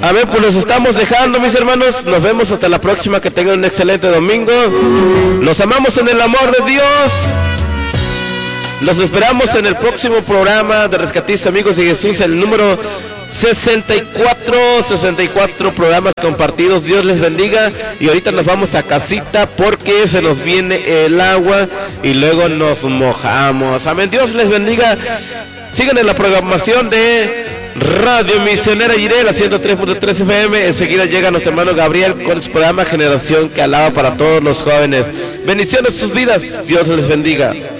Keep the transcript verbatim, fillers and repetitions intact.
A ver, pues los estamos dejando, mis hermanos. Nos vemos hasta la próxima. Que tengan un excelente domingo. Los amamos en el amor de Dios. Los esperamos en el próximo programa de Rescatistas Amigos de Jesús, el número sesenta y cuatro, sesenta y cuatro programas compartidos. Dios les bendiga. Y ahorita nos vamos a casita porque se nos viene el agua y luego nos mojamos. Amén. Dios les bendiga. Sigan en la programación de Radio Misionera Yirel, a ciento tres punto tres F M. Enseguida llega nuestro hermano Gabriel con su programa Generación que Alaba para todos los jóvenes. Bendiciones a sus vidas. Dios les bendiga.